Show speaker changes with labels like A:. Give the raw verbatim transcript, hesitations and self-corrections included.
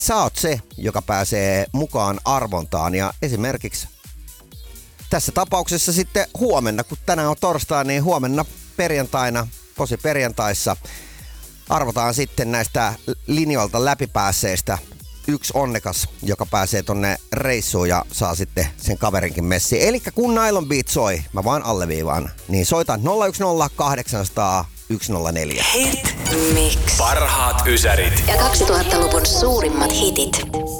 A: sä oot se, joka pääsee mukaan arvontaan. Ja esimerkiksi tässä tapauksessa sitten huomenna, kun tänään on torstai, niin huomenna perjantaina, posi perjantaissa, arvotaan sitten näistä linjoilta läpipäässeistä yksi onnekas, joka pääsee tonne reissuun ja saa sitten sen kaverinkin messiin. Elikkä kun Nylon Beat soi, mä vaan alleviivaan, niin soita nolla yksi nolla kahdeksan nolla nolla yksi nolla neljä.
B: Hit Mix.
C: Parhaat ysärit
B: Ja kaksituhattaluvun suurimmat hitit.